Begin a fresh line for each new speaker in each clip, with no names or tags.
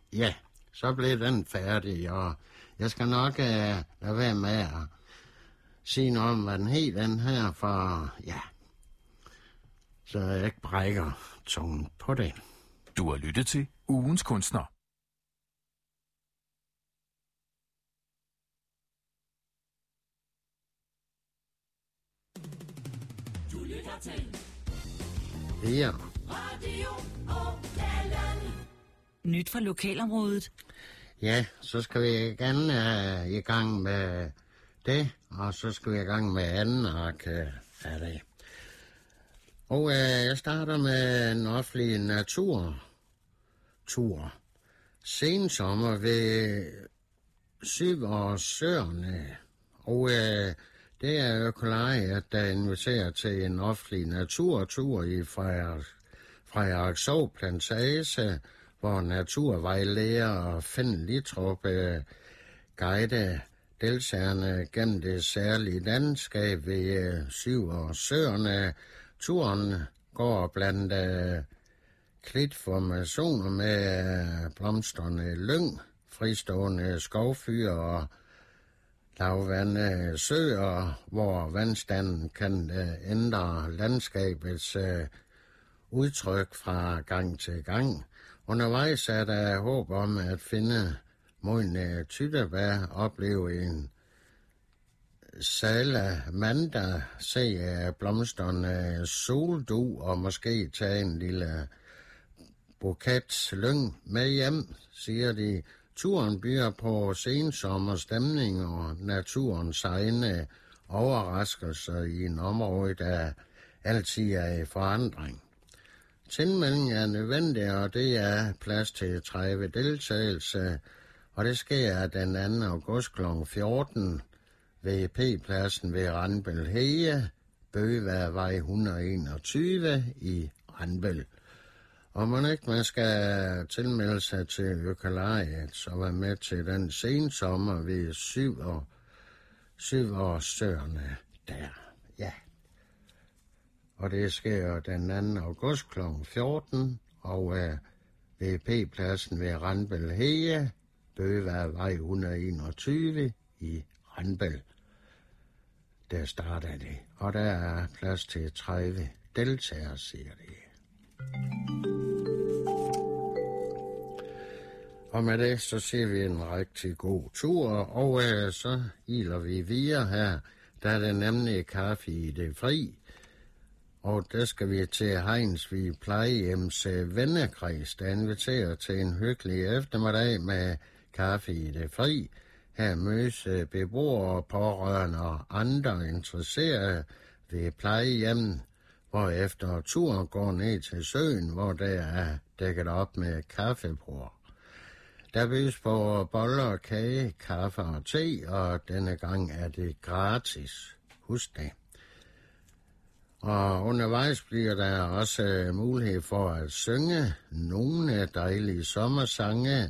Ja, så blev den færdig, og jeg skal nok lade være med at sige noget om, hvad den hed, den her, for ja, så jeg ikke brækker tungen på det.
Du har lyttet til Ugens Kunstner.
Du lytter til
Ja.
Radio Ådalen.
Nyt fra lokalområdet.
Ja, så skal vi igen i gang med det, og så skal vi i gang med anden ark af det. Og jeg starter med en offentlig naturtur. Sensommer ved Syvårssøerne. Og det er Økolariet, der inviterer til en offentlig naturtur i Frederikså Plantage, hvor naturvejlæger og Finn Littrup guide deltagerne gennem det særlige landskab ved Syvårssøerne. Turen går blandt klitformationer med blomstrende lyng, fristående skovfyr og lavvandede søer, hvor vandstanden kan ændre landskabets udtryk fra gang til gang. Undervejs er der håb om at finde modne tyttebær, opleve en salamander, se blomsterne soldu og måske tage en lille buket lyng med hjem, siger de. Turen byder på sensommerstemning og naturens egne overraskelser i en område, der altid er i forandring. Tilmelding er nødvendig, og det er plads til 30 deltagelse, og det sker den 2. august kl. 14 ved P-pladsen ved Randbøl Hege, Bøgeværvej 121 i Randbøl. Og man ikke man skal tilmelde sig til Økolariet, så være med til den sensommer ved Syvårssøerne der. Ja. Og det sker den 2. august kl. 14, og ved P-pladsen ved Randbøl Hege, Bøgeværvej 121 i Randbøl. Der starter det, og der er plads til 30 deltagere, siger det. Og med det, så ser vi en rigtig god tur, og så iler vi videre her. Der er det nemlig kaffe i det fri, og der skal vi til Hejnsvig Plejehjems vennekreds, der inviterer til en hyggelig eftermiddag med kaffe i det fri. Her mødes beboere, pårørende og andre interesserede ved plejehjemmet, hvorefter turen går ned til søen, hvor der er dækket op med kaffebord. Der bydes på boller, kage, kaffe og te, og denne gang er det gratis. Husk det. Og undervejs bliver der også mulighed for at synge nogle dejlige sommersange.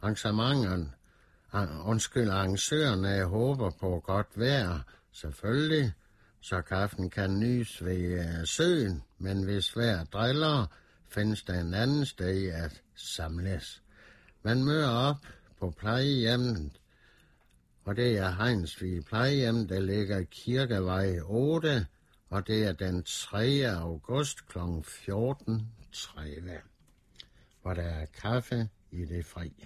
Arrangørerne håber på godt vejr, selvfølgelig, så kaffen kan nys ved søen, men hvis vejr driller, findes der en anden sted at samles. Man møder op på plejehjemmet, og det er Hejnsvig Plejehjem, der ligger i Kirkevej 8, og det er den 3. august kl. 14.30, hvor der er kaffe i det fri.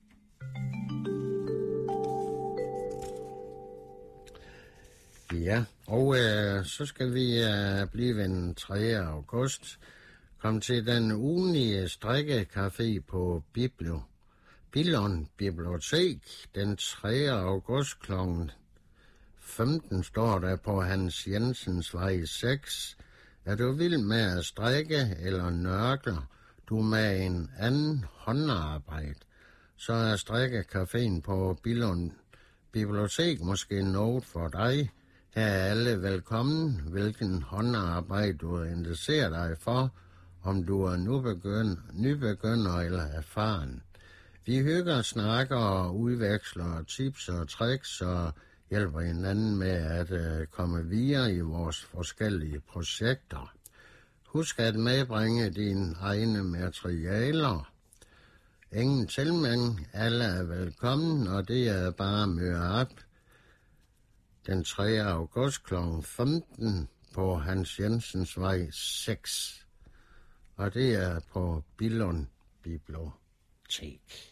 Ja, og så skal vi blive den 3. august. Kom til den ugenlige strikkecafé på Billund Bibliotek. Den 3. august kl. 15 står der på Hans Jensens vej 6. Er du vild med at strikke eller nørkler, du med en anden håndarbejde, så er strikkecaféen på Billund Bibliotek måske noget for dig. Her er alle velkommen, hvilken håndarbejde du interesserer dig for, om du er nybegynder eller erfaren. Vi hygger, snakker og udveksler tips og tricks og hjælper hinanden med at komme videre i vores forskellige projekter. Husk at medbringe dine egne materialer. ingen tilmelding, alle er velkommen, og det er bare at møde op den 3. august kl. 15 på Hans Jensens Vej 6. Og det er på Billund Bibliotek.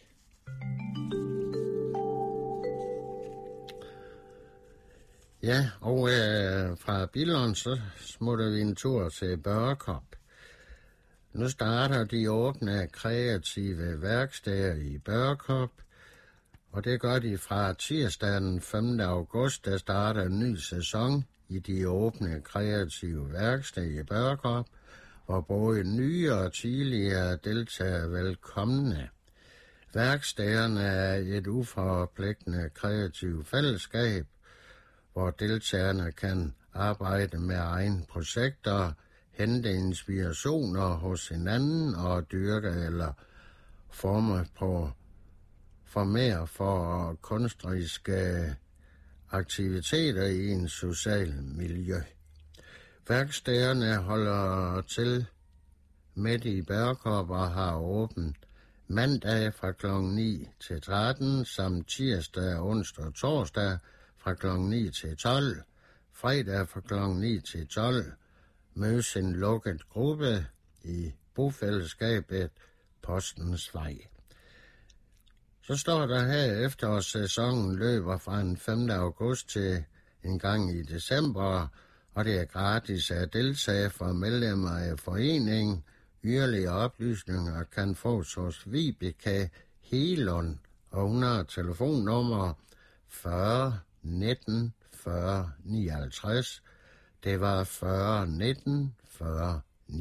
Ja, og fra Billund så smutter vi en tur til Børkop. Nu starter de åbne kreative værksteder i Børkop, og det gør de fra tirsdag den 5. august, der starter en ny sæson i de åbne kreative værksteder i Børkop, hvor både nye og tidligere deltagere er velkomne. Værkstederne er et uforpligtende kreativt fællesskab, hvor deltagerne kan arbejde med egne projekter, hente inspirationer hos hinanden og dyrke eller forme på formere for kunstneriske aktiviteter i en social miljø. Værkstederne holder til midt i Børkop og har åbent mandag fra kl. 9 til 13, samt tirsdag, onsdag og torsdag fra kl. 9 til 12, fredag fra kl. 9 til 12, mødes en lukket gruppe i bofællesskabet Postens Vej. Så står der her, efterårssæsonen løber fra den 5. august til en gang i december, og det er gratis at deltage for medlemmer af foreningen. Yderligere oplysninger kan fås hos Vibeke Helund, og hun har telefonnummer 40 19 40 59. Det var 40 19 40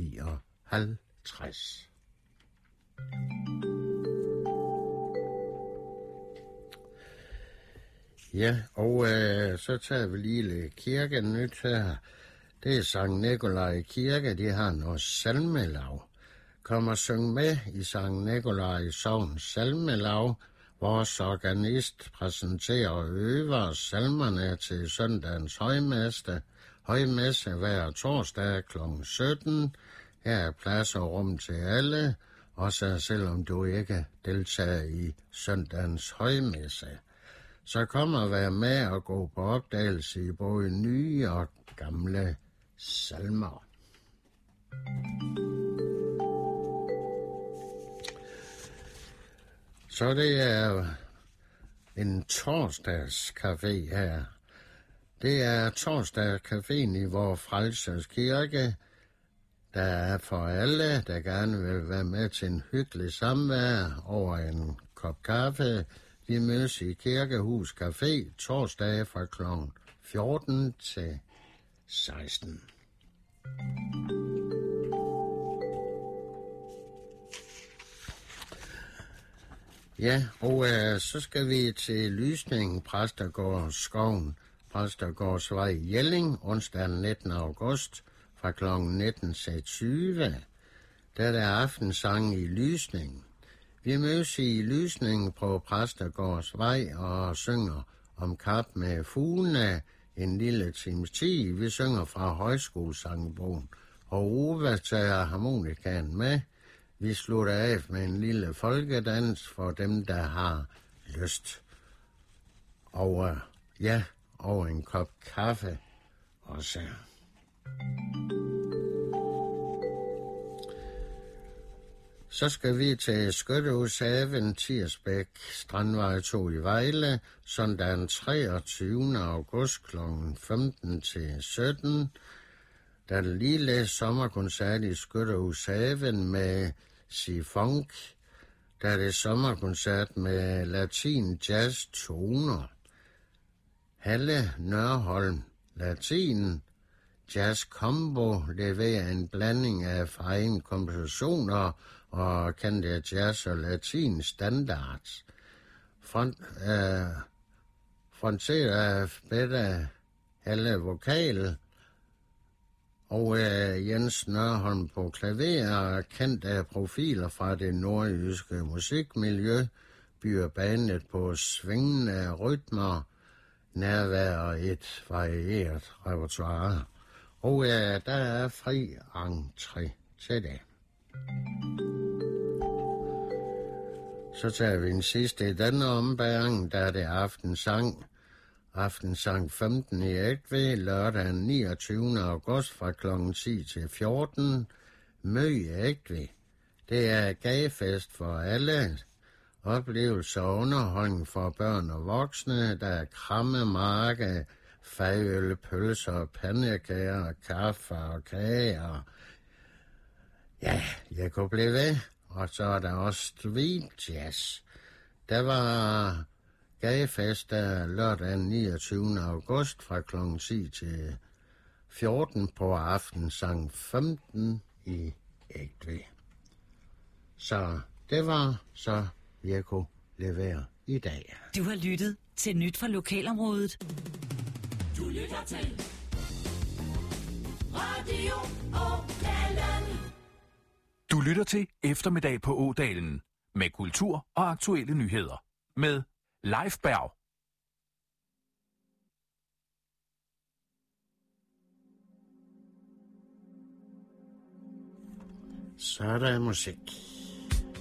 59. Ja, og så tager vi lige lidt kirkenyt her. Det er Sankt Nikolaj Kirke, de har noget salmelav. Kom og syng med i Sankt Nikolaj Sogns salmelav. Vores organist præsenterer og øver salmerne til søndagens højmesse hver torsdag kl. 17. Her er plads og rum til alle, også selvom du ikke deltager i søndagens højmesse. Så kom og vær med og gå på opdagelse i både nye og gamle salmer. Så det er en torsdagscafé her. Det er torsdagscaféen i Vor Frelsers Kirke, der er for alle, der gerne vil være med til en hyggelig samvær over en kop kaffe. Vi mødes i Kirkehus Café torsdag fra kl. 14 til 16. Ja, og så skal vi til Lysning, Præstergård Skoven, Præstergårdsvej Jelling, onsdag den 19. august fra kl. 19 til 20. Der er aftensang i Lysning. Vi mødes i Lysning på Præstergårdsvej og synger om kap med fuglene en lille times tid. Vi synger fra højskolesangbogen, og Ove tager harmonikaen med. Vi slutter af med en lille folkedans for dem, der har lyst. Og over en kop kaffe også. Så skal vi til Skyttehushaven, Tirsbæk, Strandvej 2 i Vejle, søndag den 23. august kl. 15 til 17. Der er lille sommerkoncert i Skyttehushaven med Sifunk. Der er det sommerkoncert med latin jazz toner. Halle Nørholm, latin jazz combo leverer en blanding af egen kompositioner og kendte jazz og latin standards. Fronteret af Bette Halle vokal, og Jens Nørholm på klaver, kendt af profiler fra det nordjyske musikmiljø, byder bandet på svingende rytmer, nærvær og et varieret repertoire. Og der er fri entré til det. Så tager vi en sidste i denne ombæring, der er det aftensang. Aftensang 15 i Ægtved, lørdag den 29. august fra kl. 10 til 14. Mød i Ægtved. Det er gagefest for alle. Oplevelser og underholdning for børn og voksne. Der er krammemarked, fadøl, pølser, pandekager, kaffe og kager. Ja, jeg kunne blive ved. Og så er der også street jazz. Der var gagefest der lørdag den 29. august fra kl. 10 til 14 på aftensang 15 i Ægtved. Så det var så, jeg kunne levere i dag.
Du har lyttet til Nyt fra Lokalområdet.
Du lytter til Radio Ådalen.
Du lytter til Eftermiddag på Ådalen med kultur og aktuelle nyheder. Med Leif Berg.
Så er der musik.